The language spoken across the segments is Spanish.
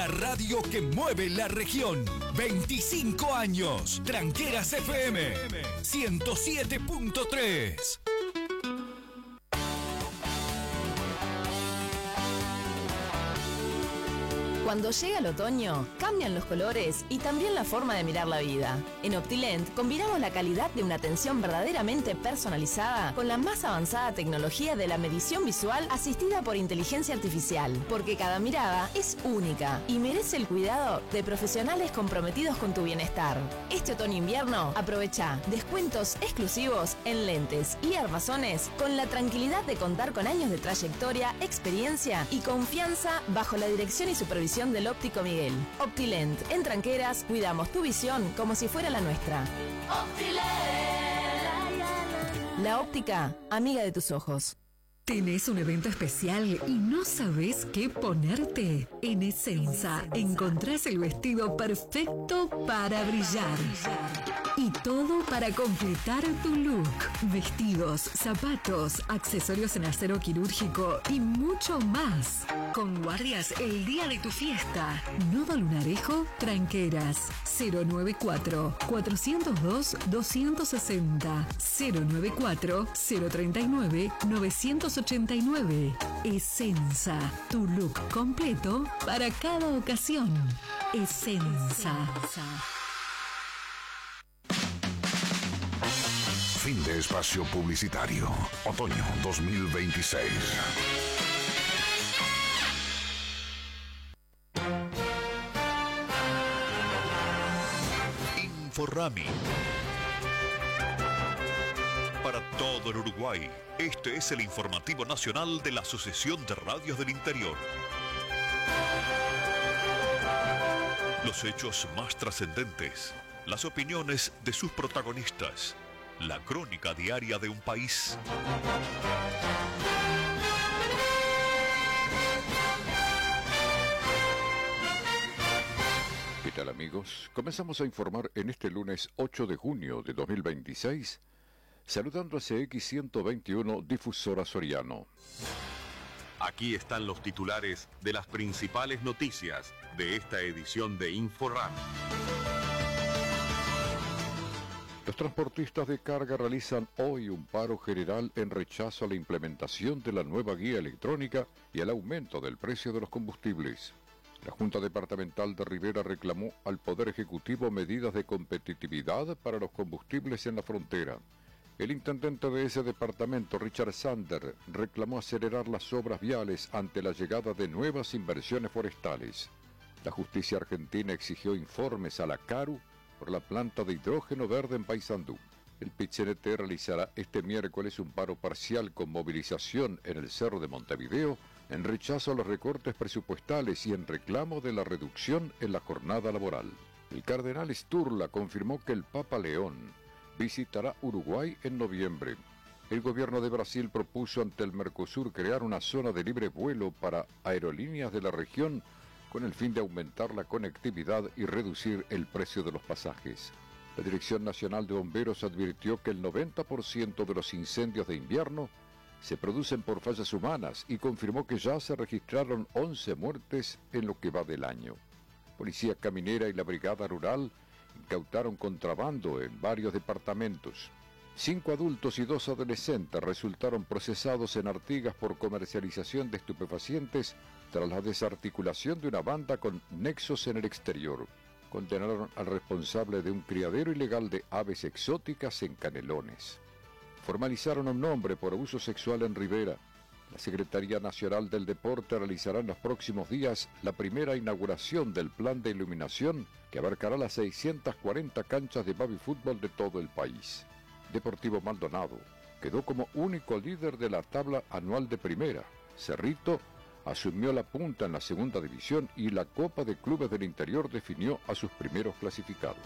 radio que mueve la región. 25 años. Tranqueras FM 107.3. Cuando llega el otoño, cambian los colores y también la forma de mirar la vida. En Optilent combinamos la calidad de una atención verdaderamente personalizada con la más avanzada tecnología de la medición visual asistida por inteligencia artificial, porque cada mirada es única y merece el cuidado de profesionales comprometidos con tu bienestar. Este otoño-invierno, aprovecha descuentos exclusivos en lentes y armazones con la tranquilidad de contar con años de trayectoria, experiencia y confianza bajo la dirección y supervisión del óptico Miguel. Optilent, en Tranqueras, cuidamos tu visión como si fuera la nuestra. Optilent. La óptica, amiga de tus ojos. ¿Tenés un evento especial y no sabés qué ponerte? En Essenza encontrás el vestido perfecto para brillar. Y todo para completar tu look. Vestidos, zapatos, accesorios en acero quirúrgico y mucho más. Con guardias el día de tu fiesta. Nodo Lunarejo, Tranqueras. 094-402-260. 094-039-989. Essenza, tu look completo para cada ocasión. Essenza. Fin de espacio publicitario. Otoño 2026. Inforrami. Para todo el Uruguay, este es el informativo nacional de la Asociación de Radios del Interior. Los hechos más trascendentes, las opiniones de sus protagonistas, la crónica diaria de un país. ¿Qué tal, amigos? Comenzamos a informar en este lunes 8 de junio de 2026, saludando a CX121 Difusora Soriano. Aquí están los titulares de las principales noticias de esta edición de Inforram. Los transportistas de carga realizan hoy un paro general en rechazo a la implementación de la nueva guía electrónica y al aumento del precio de los combustibles. La Junta Departamental de Rivera reclamó al Poder Ejecutivo medidas de competitividad para los combustibles en la frontera. El intendente de ese departamento, Richard Sander, reclamó acelerar las obras viales ante la llegada de nuevas inversiones forestales. La justicia argentina exigió informes a la CARU por la planta de hidrógeno verde en Paysandú. El PIT-CNT realizará este miércoles un paro parcial con movilización en el Cerro de Montevideo en rechazo a los recortes presupuestales y en reclamo de la reducción en la jornada laboral. El cardenal Sturla confirmó que el Papa León visitará Uruguay en noviembre. El gobierno de Brasil propuso ante el Mercosur crear una zona de libre vuelo para aerolíneas de la región con el fin de aumentar la conectividad y reducir el precio de los pasajes. La Dirección Nacional de Bomberos advirtió que el 90% de los incendios de invierno se producen por fallas humanas y confirmó que ya se registraron 11 muertes en lo que va del año. Policía Caminera y la Brigada Rural incautaron contrabando en varios departamentos. 5 adultos y 2 adolescentes resultaron procesados en Artigas por comercialización de estupefacientes tras la desarticulación de una banda con nexos en el exterior. Condenaron al responsable de un criadero ilegal de aves exóticas en Canelones. Formalizaron un nombre por abuso sexual en Rivera. La Secretaría Nacional del Deporte realizará en los próximos días la primera inauguración del plan de iluminación que abarcará las 640 canchas de baby fútbol de todo el país. Deportivo Maldonado quedó como único líder de la tabla anual de primera. Cerrito asumió la punta en la segunda división y la Copa de Clubes del Interior definió a sus primeros clasificados.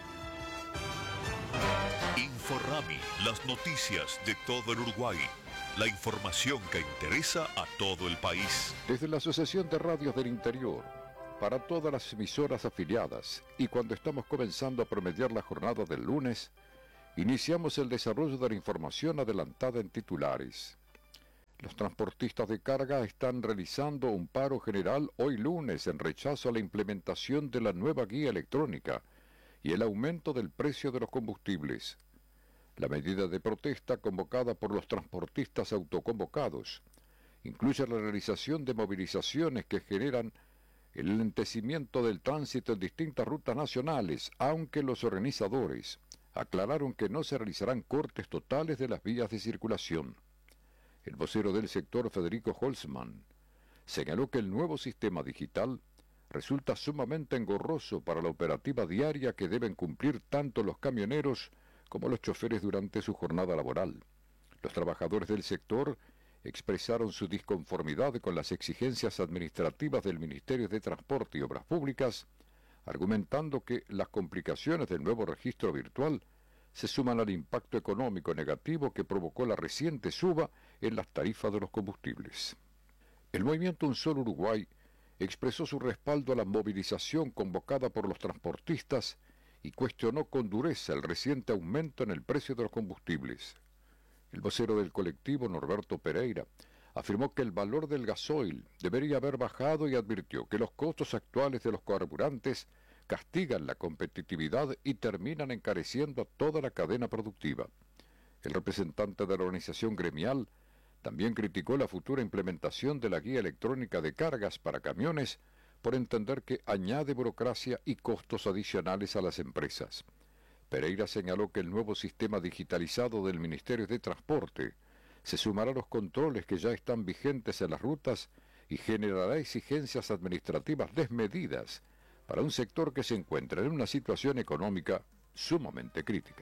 Inforrami, las noticias de todo el Uruguay. La información que interesa a todo el país. Desde la Asociación de Radios del Interior, para todas las emisoras afiliadas, y cuando estamos comenzando a promediar la jornada del lunes, iniciamos el desarrollo de la información adelantada en titulares. Los transportistas de carga están realizando un paro general hoy lunes en rechazo a la implementación de la nueva guía electrónica y el aumento del precio de los combustibles. La medida de protesta convocada por los transportistas autoconvocados incluye la realización de movilizaciones que generan el lentecimiento del tránsito en distintas rutas nacionales, aunque los organizadores aclararon que no se realizarán cortes totales de las vías de circulación. El vocero del sector, Federico Holzman, señaló que el nuevo sistema digital resulta sumamente engorroso para la operativa diaria que deben cumplir tanto los camioneros como los choferes durante su jornada laboral. Los trabajadores del sector expresaron su disconformidad con las exigencias administrativas del Ministerio de Transporte y Obras Públicas, argumentando que las complicaciones del nuevo registro virtual se suman al impacto económico negativo que provocó la reciente suba en las tarifas de los combustibles. El movimiento Un Solo Uruguay expresó su respaldo a la movilización convocada por los transportistas y cuestionó con dureza el reciente aumento en el precio de los combustibles. El vocero del colectivo, Norberto Pereira, afirmó que el valor del gasoil debería haber bajado y advirtió que los costos actuales de los carburantes castigan la competitividad y terminan encareciendo a toda la cadena productiva. El representante de la organización gremial también criticó la futura implementación de la guía electrónica de cargas para camiones por entender que añade burocracia y costos adicionales a las empresas. Pereira señaló que el nuevo sistema digitalizado del Ministerio de Transporte se sumará a los controles que ya están vigentes en las rutas y generará exigencias administrativas desmedidas para un sector que se encuentra en una situación económica sumamente crítica.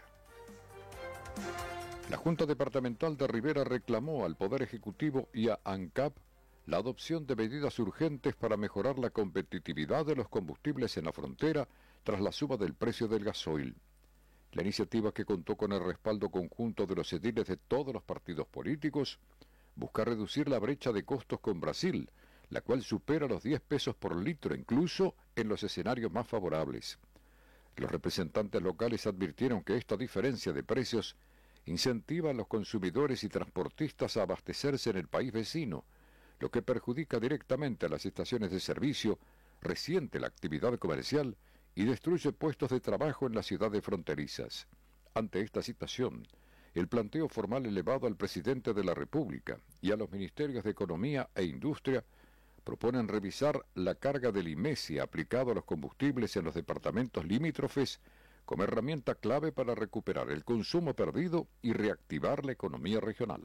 La Junta Departamental de Rivera reclamó al Poder Ejecutivo y a ANCAP la adopción de medidas urgentes para mejorar la competitividad de los combustibles en la frontera tras la suba del precio del gasoil. La iniciativa, que contó con el respaldo conjunto de los ediles de todos los partidos políticos, busca reducir la brecha de costos con Brasil, la cual supera los 10 pesos por litro, incluso en los escenarios más favorables. Los representantes locales advirtieron que esta diferencia de precios incentiva a los consumidores y transportistas a abastecerse en el país vecino, lo que perjudica directamente a las estaciones de servicio, resiente la actividad comercial y destruye puestos de trabajo en las ciudades fronterizas. Ante esta situación, el planteo formal elevado al presidente de la República y a los ministerios de Economía e Industria proponen revisar la carga del IMESI aplicado a los combustibles en los departamentos limítrofes como herramienta clave para recuperar el consumo perdido y reactivar la economía regional.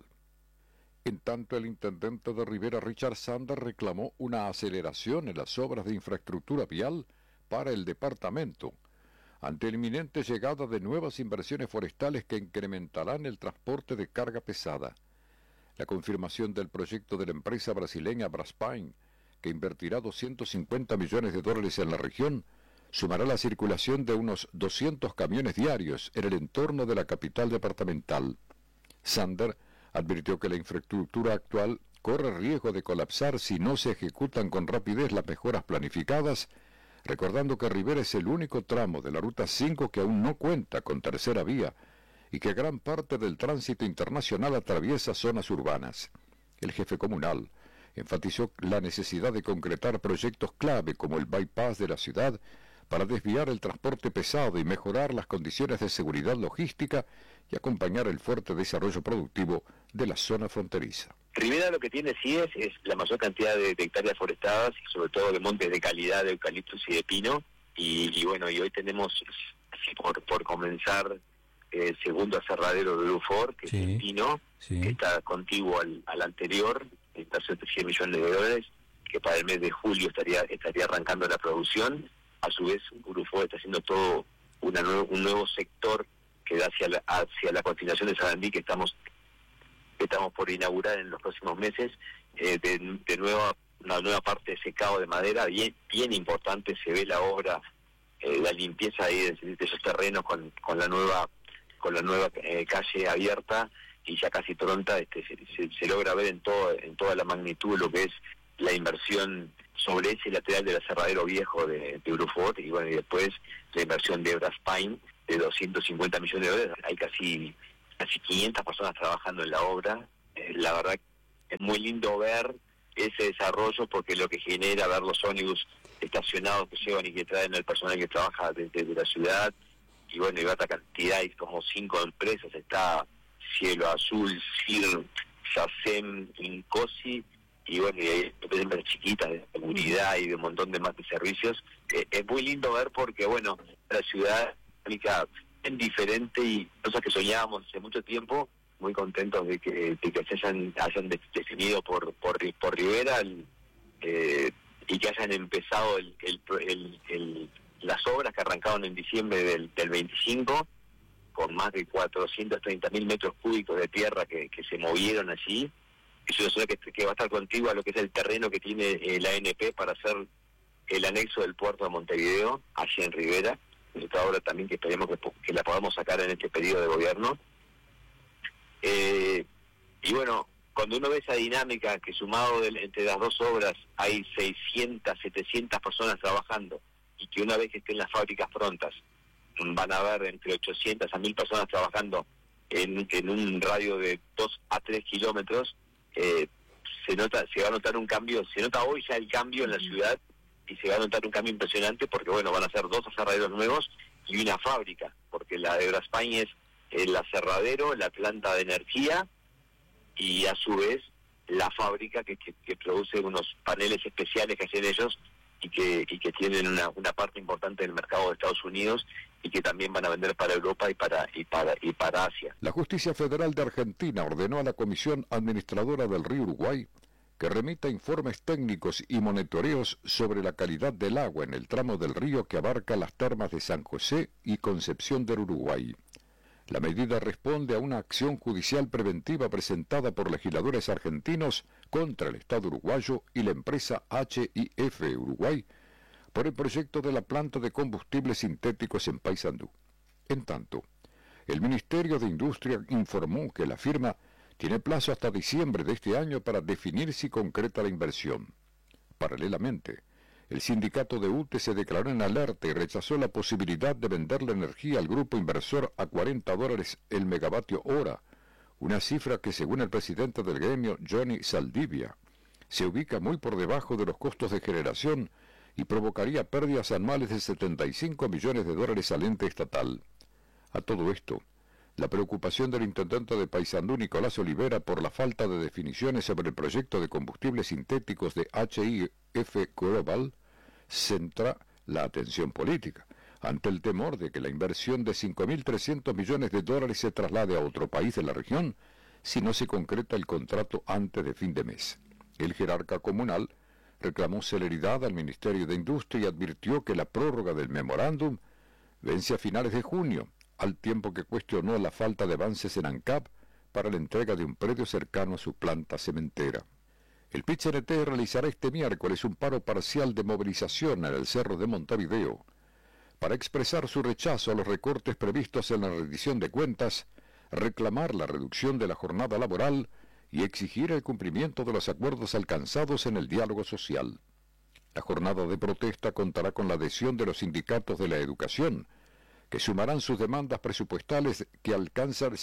En tanto, el intendente de Rivera, Richard Sander, reclamó una aceleración en las obras de infraestructura vial para el departamento, ante la inminente llegada de nuevas inversiones forestales que incrementarán el transporte de carga pesada. La confirmación del proyecto de la empresa brasileña Braspain, que invertirá $250 millones en la región, sumará la circulación de unos 200 camiones diarios en el entorno de la capital departamental. Sander advirtió que la infraestructura actual corre riesgo de colapsar si no se ejecutan con rapidez las mejoras planificadas, recordando que Rivera es el único tramo de la Ruta 5 que aún no cuenta con tercera vía y que gran parte del tránsito internacional atraviesa zonas urbanas. El jefe comunal enfatizó la necesidad de concretar proyectos clave como el bypass de la ciudad para desviar el transporte pesado y mejorar las condiciones de seguridad logística y acompañar el fuerte desarrollo productivo de la zona fronteriza. Rivera lo que tiene sí es la mayor cantidad de hectáreas forestadas y sobre todo de montes de calidad de eucaliptus y de pino y bueno, y hoy tenemos por comenzar el segundo aserradero de Dufour, que es el pino, que está contiguo al anterior, inversión de $100 millones, que para el mes de julio estaría arrancando la producción. A su vez, Dufour está haciendo todo un nuevo sector que da hacia la continuación de Sarandí, que estamos por inaugurar en los próximos meses, de nuevo una nueva parte de secado de madera bien importante. Se ve la obra, la limpieza ahí de esos terrenos con la nueva calle abierta y ya casi pronta. Se logra ver en toda la magnitud lo que es la inversión sobre ese lateral del aserradero viejo de Dufour, y bueno, y después la inversión de Braspain de $250 millones. Hay casi 500 personas trabajando en la obra. La verdad, es muy lindo ver ese desarrollo, porque lo que genera ver los ómnibus estacionados que llevan y que traen el personal que trabaja desde la ciudad, y bueno, y otra cantidad, hay como 5 empresas, está Cielo Azul, CIR, SACEM, Incosi, y bueno, y hay empresas chiquitas de seguridad y de un montón de más de servicios. Es muy lindo ver porque, bueno, la ciudad aplica en diferente y cosas que soñábamos hace mucho tiempo, muy contentos de que se hayan definido por Rivera y que hayan empezado las obras que arrancaron en diciembre del 25, con más de 430.000 metros cúbicos de tierra que se movieron allí. Es una zona que va a estar contigua a lo que es el terreno que tiene la ANP para hacer el anexo del puerto de Montevideo, allí en Rivera. Es otra obra también que esperemos que la podamos sacar en este periodo de gobierno. Y bueno, cuando uno ve esa dinámica, que sumado entre las dos obras hay 600, 700 personas trabajando, y que una vez que estén las fábricas prontas van a haber entre 800 a 1000 personas trabajando en un radio de 2 a 3 kilómetros, se va a notar un cambio. Se nota hoy ya el cambio en la ciudad, y se va a notar un cambio impresionante, porque bueno, van a ser 2 aserraderos nuevos y una fábrica, porque la de Braspañ es el aserradero, la planta de energía, y a su vez la fábrica que produce unos paneles especiales que hacen ellos, y que tienen una parte importante del mercado de Estados Unidos, y que también van a vender para Europa y para Asia. La Justicia Federal de Argentina ordenó a la Comisión Administradora del Río Uruguay que remita informes técnicos y monitoreos sobre la calidad del agua en el tramo del río que abarca las termas de San José y Concepción del Uruguay. La medida responde a una acción judicial preventiva presentada por legisladores argentinos contra el Estado uruguayo y la empresa HIF Uruguay por el proyecto de la planta de combustibles sintéticos en Paysandú. En tanto, el Ministerio de Industria informó que la firma tiene plazo hasta diciembre de este año para definir si concreta la inversión. Paralelamente, el sindicato de UTE se declaró en alerta y rechazó la posibilidad de vender la energía al grupo inversor a $40 el megavatio hora, una cifra que, según el presidente del gremio, Johnny Saldivia, se ubica muy por debajo de los costos de generación y provocaría pérdidas anuales de $75 millones al ente estatal. A todo esto, la preocupación del intendente de Paysandú, Nicolás Olivera, por la falta de definiciones sobre el proyecto de combustibles sintéticos de HIF Global, centra la atención política, ante el temor de que la inversión de $5.300 millones se traslade a otro país de la región si no se concreta el contrato antes de fin de mes. El jerarca comunal reclamó celeridad al Ministerio de Industria y advirtió que la prórroga del memorándum vence a finales de junio, al tiempo que cuestionó la falta de avances en ANCAP para la entrega de un predio cercano a su planta cementera. El PIT-CNT realizará este miércoles un paro parcial de movilización en el Cerro de Montevideo para expresar su rechazo a los recortes previstos en la rendición de cuentas, reclamar la reducción de la jornada laboral y exigir el cumplimiento de los acuerdos alcanzados en el diálogo social. La jornada de protesta contará con la adhesión de los sindicatos de la educación, que sumarán sus demandas presupuestales que alcanzan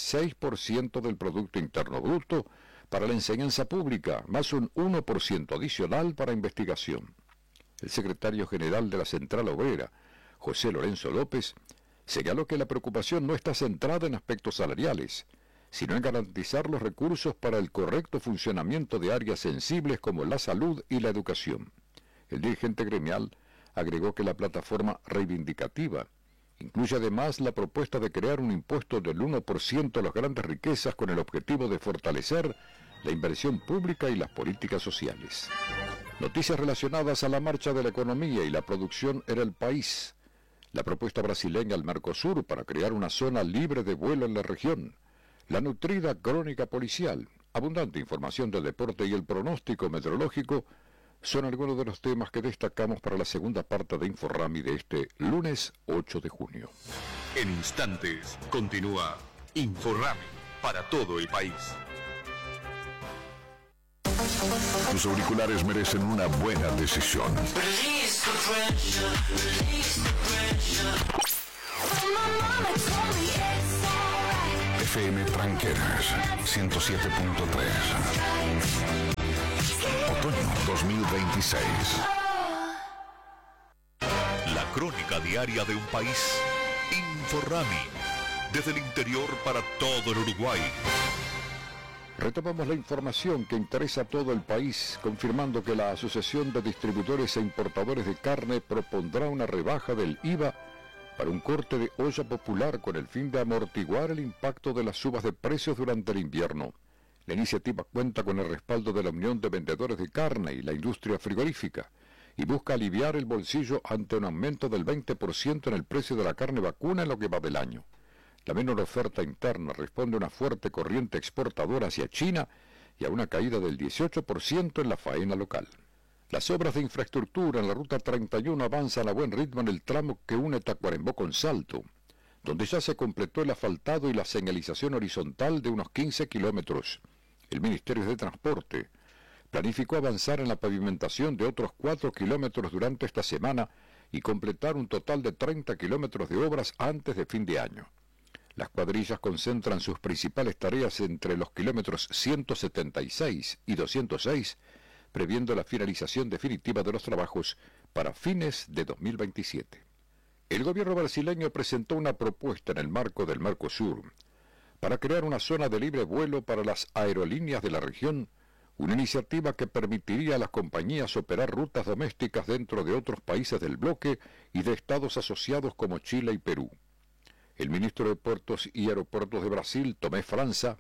6% del Producto Interno Bruto para la enseñanza pública, más un 1% adicional para investigación. El secretario general de la Central Obrera, José Lorenzo López, señaló que la preocupación no está centrada en aspectos salariales, sino en garantizar los recursos para el correcto funcionamiento de áreas sensibles como la salud y la educación. El dirigente gremial agregó que la plataforma reivindicativa incluye además la propuesta de crear un impuesto del 1% a las grandes riquezas con el objetivo de fortalecer la inversión pública y las políticas sociales. Noticias relacionadas a la marcha de la economía y la producción en el país. La propuesta brasileña al Mercosur para crear una zona libre de vuelo en la región. La nutrida crónica policial, abundante información del deporte y el pronóstico meteorológico son algunos de los temas que destacamos para la segunda parte de Inforrami de este lunes 8 de junio. En instantes continúa Inforrami para todo el país. Tus auriculares merecen una buena decisión. FM Tranqueras 107.3. Otoño 2026. La crónica diaria de un país. Inforrami. Desde el interior para todo el Uruguay. Retomamos la información que interesa a todo el país, confirmando que la Asociación de Distribuidores e Importadores de Carne propondrá una rebaja del IVA para un corte de olla popular con el fin de amortiguar el impacto de las subas de precios durante el invierno. La iniciativa cuenta con el respaldo de la Unión de Vendedores de Carne y la industria frigorífica y busca aliviar el bolsillo ante un aumento del 20% en el precio de la carne vacuna en lo que va del año. La menor oferta interna responde a una fuerte corriente exportadora hacia China y a una caída del 18% en la faena local. Las obras de infraestructura en la Ruta 31 avanzan a buen ritmo en el tramo que une Tacuarembó con Salto, donde ya se completó el asfaltado y la señalización horizontal de unos 15 kilómetros. El Ministerio de Transporte planificó avanzar en la pavimentación de otros 4 kilómetros durante esta semana y completar un total de 30 kilómetros de obras antes de fin de año. Las cuadrillas concentran sus principales tareas entre los kilómetros 176 y 206, previendo la finalización definitiva de los trabajos para fines de 2027. El gobierno brasileño presentó una propuesta en el marco del Mercosur para crear una zona de libre vuelo para las aerolíneas de la región, una iniciativa que permitiría a las compañías operar rutas domésticas dentro de otros países del bloque y de estados asociados como Chile y Perú. El ministro de Puertos y Aeropuertos de Brasil, Tomé França,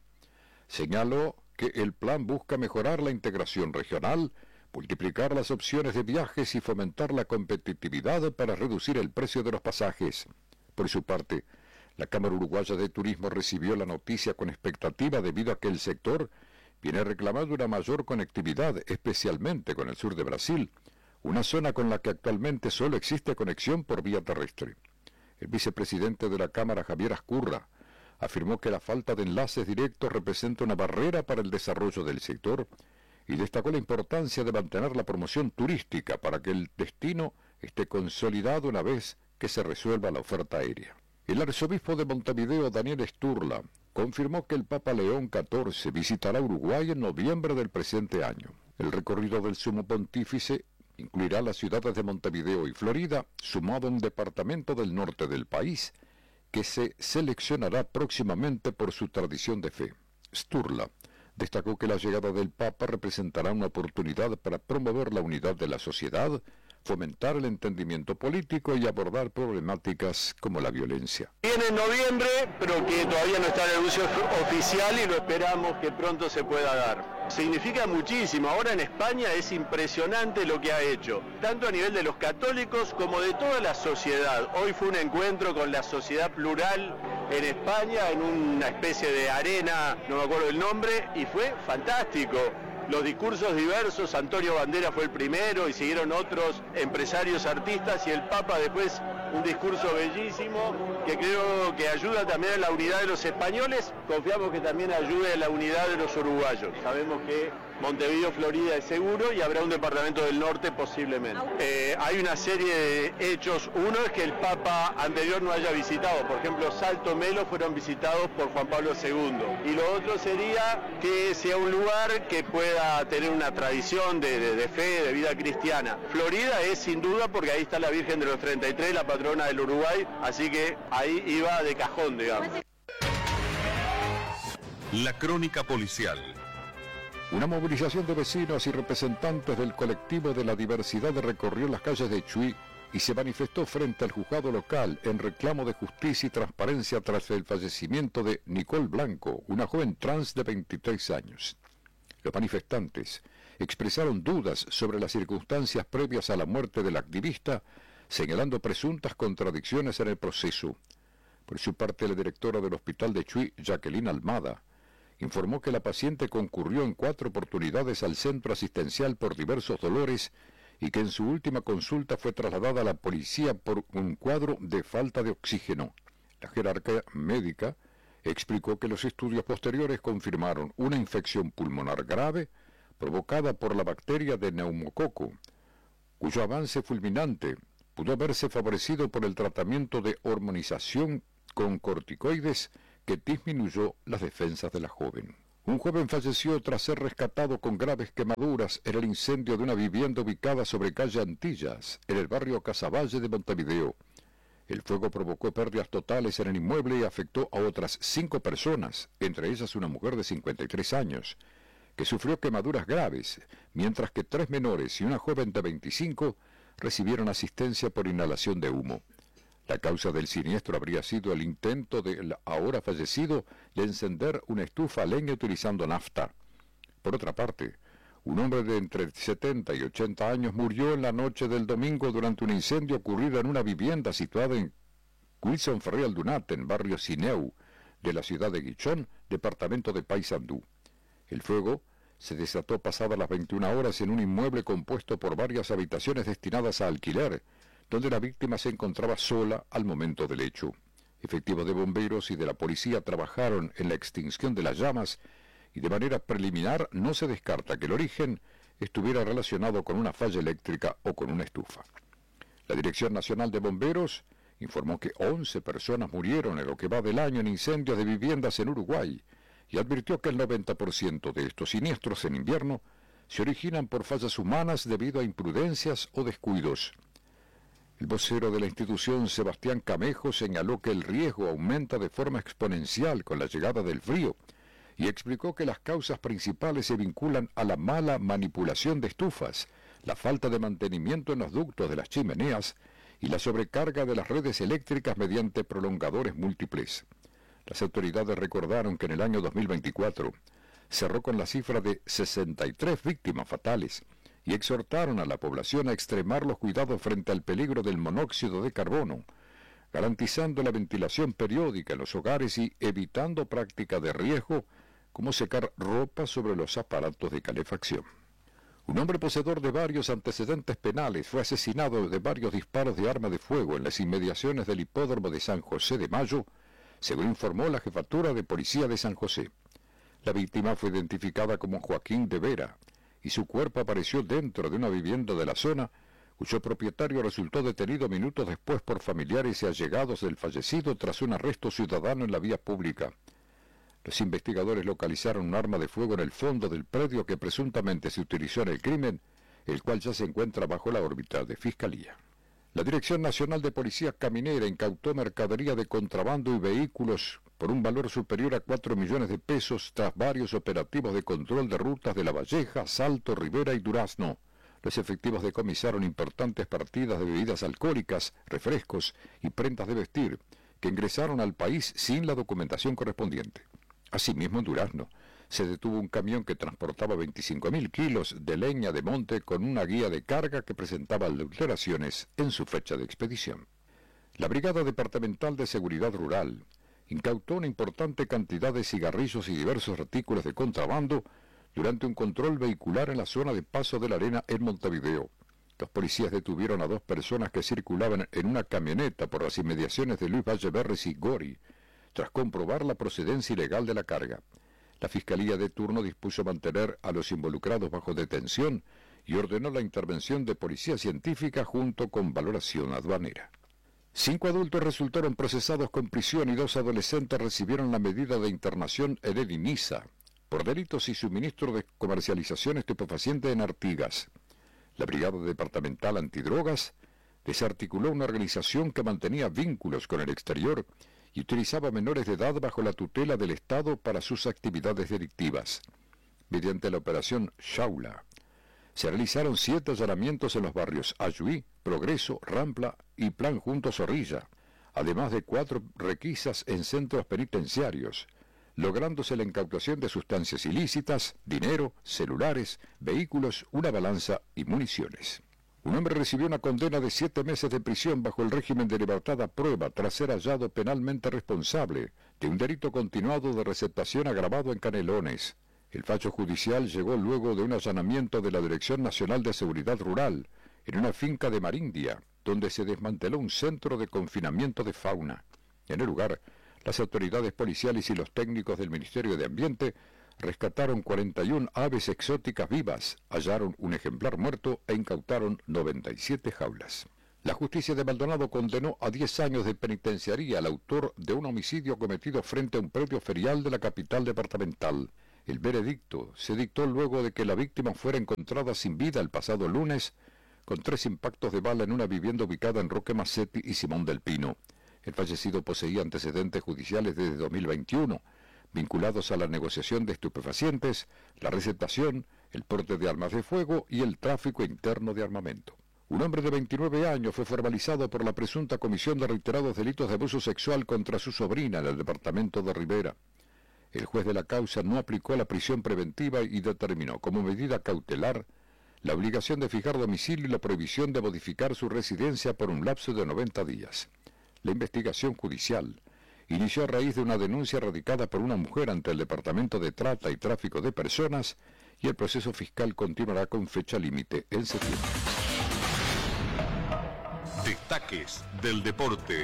señaló que el plan busca mejorar la integración regional, multiplicar las opciones de viajes y fomentar la competitividad para reducir el precio de los pasajes. Por su parte, la Cámara Uruguaya de Turismo recibió la noticia con expectativa debido a que el sector viene reclamando una mayor conectividad, especialmente con el sur de Brasil, una zona con la que actualmente solo existe conexión por vía terrestre. El vicepresidente de la Cámara, Javier Ascurra, afirmó que la falta de enlaces directos representa una barrera para el desarrollo del sector y destacó la importancia de mantener la promoción turística para que el destino esté consolidado una vez que se resuelva la oferta aérea. El arzobispo de Montevideo, Daniel Sturla, confirmó que el Papa León XIV visitará Uruguay en noviembre del presente año. El recorrido del Sumo Pontífice incluirá las ciudades de Montevideo y Florida, sumado a un departamento del norte del país, que se seleccionará próximamente por su tradición de fe. Sturla destacó que la llegada del Papa representará una oportunidad para promover la unidad de la sociedad, fomentar el entendimiento político y abordar problemáticas como la violencia. Viene en noviembre, pero que todavía no está en el anuncio oficial y lo esperamos que pronto se pueda dar. Significa muchísimo. Ahora en España es impresionante lo que ha hecho, tanto a nivel de los católicos como de toda la sociedad. Hoy fue un encuentro con la sociedad plural en España, en una especie de arena, no me acuerdo el nombre, y fue fantástico. Los discursos diversos, Antonio Banderas fue el primero y siguieron otros empresarios, artistas, y el Papa después un discurso bellísimo que creo que ayuda también a la unidad de los españoles. Confiamos que también ayude a la unidad de los uruguayos. Sabemos que Montevideo, Florida es seguro y habrá un departamento del norte posiblemente. Hay una serie de hechos. Uno es que el Papa anterior no haya visitado. Por ejemplo, Salto, Melo fueron visitados por Juan Pablo II. Y lo otro sería que sea un lugar que pueda tener una tradición de fe, de vida cristiana. Florida es sin duda porque ahí está la Virgen de los 33, la patrona del Uruguay. Así que ahí iba de cajón, digamos. La crónica policial. Una movilización de vecinos y representantes del colectivo de la diversidad recorrió las calles de Chuy y se manifestó frente al juzgado local en reclamo de justicia y transparencia tras el fallecimiento de Nicole Blanco, una joven trans de 23 años. Los manifestantes expresaron dudas sobre las circunstancias previas a la muerte del activista, señalando presuntas contradicciones en el proceso. Por su parte, la directora del hospital de Chuy, Jacqueline Almada, informó que la paciente concurrió en 4 oportunidades al centro asistencial por diversos dolores y que en su última consulta fue trasladada a la policía por un cuadro de falta de oxígeno. La jerarquía médica explicó que los estudios posteriores confirmaron una infección pulmonar grave provocada por la bacteria de neumococo, cuyo avance fulminante pudo haberse favorecido por el tratamiento de hormonización con corticoides que disminuyó las defensas de la joven. Un joven falleció tras ser rescatado con graves quemaduras en el incendio de una vivienda ubicada sobre calle Antillas, en el barrio Casaballe de Montevideo. El fuego provocó pérdidas totales en el inmueble y afectó a otras 5 personas, entre ellas una mujer de 53 años, que sufrió quemaduras graves, mientras que 3 menores y una joven de 25 recibieron asistencia por inhalación de humo. La causa del siniestro habría sido el intento del ahora fallecido de encender una estufa a leña utilizando nafta. Por otra parte, un hombre de entre 70 y 80 años murió en la noche del domingo durante un incendio ocurrido en una vivienda situada en Wilson Ferrer Aldunate, en barrio Sineu, de la ciudad de Guichón, departamento de Paysandú. El fuego se desató pasadas las 21 horas en un inmueble compuesto por varias habitaciones destinadas a alquiler, donde la víctima se encontraba sola al momento del hecho. Efectivos de bomberos y de la policía trabajaron en la extinción de las llamas y de manera preliminar no se descarta que el origen estuviera relacionado con una falla eléctrica o con una estufa. La Dirección Nacional de Bomberos informó que 11 personas murieron en lo que va del año en incendios de viviendas en Uruguay y advirtió que el 90% de estos siniestros en invierno se originan por fallas humanas debido a imprudencias o descuidos. El vocero de la institución, Sebastián Camejo, señaló que el riesgo aumenta de forma exponencial con la llegada del frío y explicó que las causas principales se vinculan a la mala manipulación de estufas, la falta de mantenimiento en los ductos de las chimeneas y la sobrecarga de las redes eléctricas mediante prolongadores múltiples. Las autoridades recordaron que en el año 2024 cerró con la cifra de 63 víctimas fatales, y exhortaron a la población a extremar los cuidados frente al peligro del monóxido de carbono, garantizando la ventilación periódica en los hogares y evitando prácticas de riesgo como secar ropa sobre los aparatos de calefacción. Un hombre poseedor de varios antecedentes penales fue asesinado de varios disparos de arma de fuego en las inmediaciones del hipódromo de San José de Mayo, según informó la Jefatura de Policía de San José. La víctima fue identificada como Joaquín de Vera, y su cuerpo apareció dentro de una vivienda de la zona, cuyo propietario resultó detenido minutos después por familiares y allegados del fallecido tras un arresto ciudadano en la vía pública. Los investigadores localizaron un arma de fuego en el fondo del predio que presuntamente se utilizó en el crimen, el cual ya se encuentra bajo la órbita de Fiscalía. La Dirección Nacional de Policía Caminera incautó mercadería de contrabando y vehículos por un valor superior a 4 millones de pesos tras varios operativos de control de rutas de La Valleja, Salto, Rivera y Durazno. Los efectivos decomisaron importantes partidas de bebidas alcohólicas, refrescos y prendas de vestir, que ingresaron al país sin la documentación correspondiente. Asimismo, en Durazno, se detuvo un camión que transportaba 25.000 kilos de leña de monte con una guía de carga que presentaba adulteraciones en su fecha de expedición. La Brigada Departamental de Seguridad Rural incautó una importante cantidad de cigarrillos y diversos artículos de contrabando durante un control vehicular en la zona de Paso de la Arena en Montevideo. Los policías detuvieron a 2 personas que circulaban en una camioneta por las inmediaciones de Luis Valleverres y Gori, tras comprobar la procedencia ilegal de la carga. La Fiscalía de turno dispuso mantener a los involucrados bajo detención y ordenó la intervención de policía científica junto con valoración aduanera. 5 adultos resultaron procesados con prisión y 2 adolescentes recibieron la medida de internación en el INISA por delitos y suministro de comercialización estupefaciente en Artigas. La Brigada Departamental Antidrogas desarticuló una organización que mantenía vínculos con el exterior y utilizaba menores de edad bajo la tutela del Estado para sus actividades delictivas. Mediante la operación Shaula, se realizaron 7 allanamientos en los barrios Ayuí, Progreso, Rampla y Plan Junto Zorrilla, además de 4 requisas en centros penitenciarios, lográndose la incautación de sustancias ilícitas, dinero, celulares, vehículos, una balanza y municiones. Un hombre recibió una condena de 7 meses de prisión bajo el régimen de libertad a prueba tras ser hallado penalmente responsable de un delito continuado de receptación agravado en Canelones. El fallo judicial llegó luego de un allanamiento de la Dirección Nacional de Seguridad Rural en una finca de Marindia, donde se desmanteló un centro de confinamiento de fauna. En el lugar, las autoridades policiales y los técnicos del Ministerio de Ambiente rescataron 41 aves exóticas vivas, hallaron un ejemplar muerto e incautaron 97 jaulas. La justicia de Maldonado condenó a 10 años de penitenciaría al autor de un homicidio cometido frente a un predio ferial de la capital departamental. El veredicto se dictó luego de que la víctima fuera encontrada sin vida el pasado lunes con 3 impactos de bala en una vivienda ubicada en Roque Macetti y Simón del Pino. El fallecido poseía antecedentes judiciales desde 2021, vinculados a la negociación de estupefacientes, la receptación, el porte de armas de fuego y el tráfico interno de armamento. Un hombre de 29 años fue formalizado por la presunta comisión de reiterados delitos de abuso sexual contra su sobrina en el departamento de Rivera. El juez de la causa no aplicó la prisión preventiva y determinó como medida cautelar la obligación de fijar domicilio y la prohibición de modificar su residencia por un lapso de 90 días. La investigación judicial inició a raíz de una denuncia radicada por una mujer ante el Departamento de Trata y Tráfico de Personas y el proceso fiscal continuará con fecha límite en septiembre. Destaques del deporte.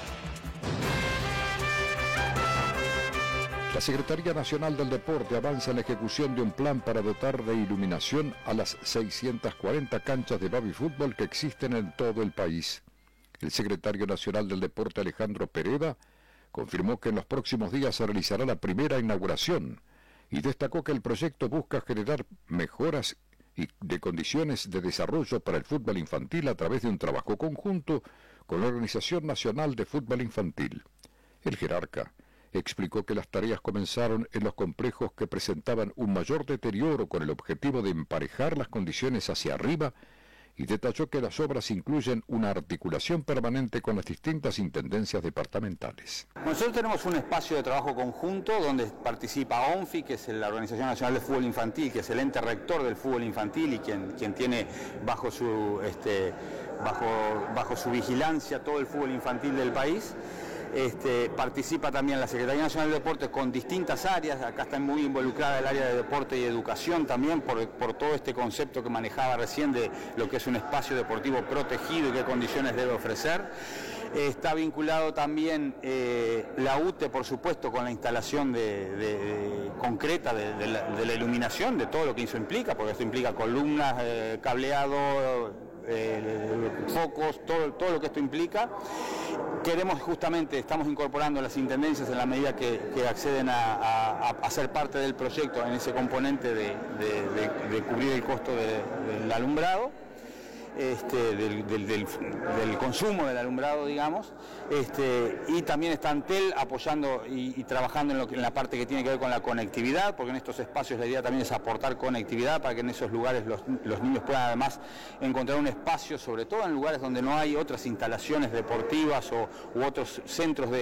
La Secretaría Nacional del Deporte avanza en la ejecución de un plan para dotar de iluminación a las 640 canchas de baby fútbol que existen en todo el país. El secretario nacional del Deporte, Alejandro Pereda, confirmó que en los próximos días se realizará la primera inauguración y destacó que el proyecto busca generar mejoras de condiciones de desarrollo para el fútbol infantil a través de un trabajo conjunto con la Organización Nacional de Fútbol Infantil. El jerarca explicó que las tareas comenzaron en los complejos que presentaban un mayor deterioro con el objetivo de emparejar las condiciones hacia arriba y detalló que las obras incluyen una articulación permanente con las distintas intendencias departamentales. Nosotros tenemos un espacio de trabajo conjunto donde participa ONFI, que es la Organización Nacional de Fútbol Infantil, que es el ente rector del fútbol infantil y quien tiene bajo su vigilancia todo el fútbol infantil del país. Participa también la Secretaría Nacional de Deportes con distintas áreas, acá está muy involucrada el área de deporte y educación también por todo este concepto que manejaba recién de lo que es un espacio deportivo protegido y qué condiciones debe ofrecer. Está vinculado también la UTE, por supuesto, con la instalación concreta de la iluminación, de todo lo que eso implica, porque esto implica columnas, cableado, focos, todo lo que esto implica. Estamos incorporando las intendencias en la medida que acceden a ser parte del proyecto en ese componente de cubrir el costo del alumbrado. Del consumo del alumbrado, digamos, y también está Antel apoyando y trabajando en la parte que tiene que ver con la conectividad, porque en estos espacios la idea también es aportar conectividad para que en esos lugares los niños puedan además encontrar un espacio, sobre todo en lugares donde no hay otras instalaciones deportivas u otros centros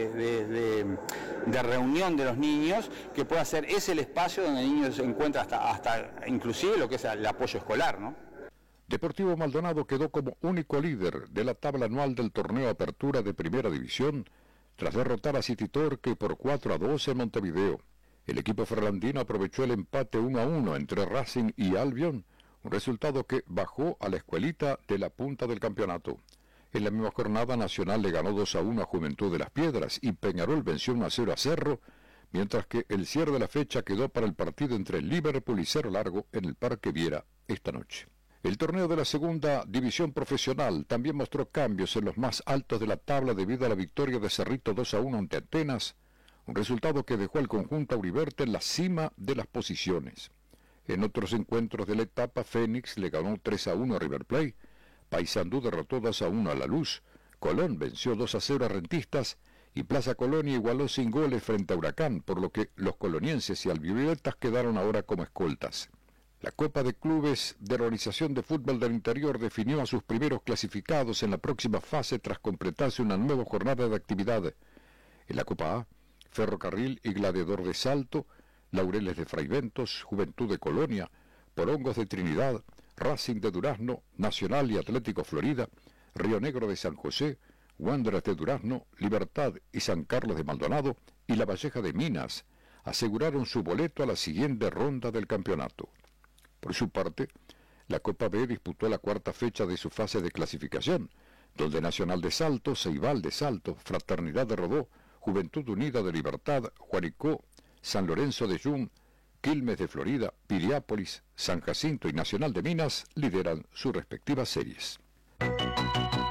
de reunión de los niños, que pueda ser el espacio donde el niño se encuentra hasta inclusive lo que es el apoyo escolar, ¿no? Deportivo Maldonado quedó como único líder de la tabla anual del torneo Apertura de Primera División tras derrotar a City Torque por 4-2 en Montevideo. El equipo ferlandino aprovechó el empate 1-1 entre Racing y Albion, un resultado que bajó a la escuelita de la punta del campeonato. En la misma jornada, Nacional le ganó 2-1 a Juventud de las Piedras y Peñarol venció 1-0 a Cerro, mientras que el cierre de la fecha quedó para el partido entre Liverpool y Cerro Largo en el Parque Viera esta noche. El torneo de la segunda división profesional también mostró cambios en los más altos de la tabla debido a la victoria de Cerrito 2-1 ante Atenas, un resultado que dejó al conjunto auriverde en la cima de las posiciones. En otros encuentros de la etapa, Fénix le ganó 3-1 a River Plate, Paysandú derrotó 2-1 a La Luz, Colón venció 2-0 a Rentistas y Plaza Colonia igualó sin goles frente a Huracán, por lo que los colonienses y albivioletas quedaron ahora como escoltas. La Copa de Clubes de la Organización de Fútbol del Interior definió a sus primeros clasificados en la próxima fase tras completarse una nueva jornada de actividad. En la Copa A, Ferrocarril y Gladiador de Salto, Laureles de Fraiventos, Juventud de Colonia, Porongos de Trinidad, Racing de Durazno, Nacional y Atlético Florida, Río Negro de San José, Wanderers de Durazno, Libertad y San Carlos de Maldonado y La Valleja de Minas aseguraron su boleto a la siguiente ronda del campeonato. Por su parte, la Copa B disputó la cuarta fecha de su fase de clasificación, donde Nacional de Salto, Ceibal de Salto, Fraternidad de Rodó, Juventud Unida de Libertad, Juaricó, San Lorenzo de Yum, Quilmes de Florida, Piriápolis, San Jacinto y Nacional de Minas lideran sus respectivas series.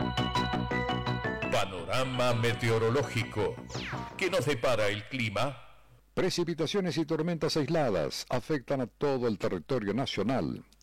Panorama meteorológico. ¿Qué nos depara el clima? Precipitaciones y tormentas aisladas afectan a todo el territorio nacional.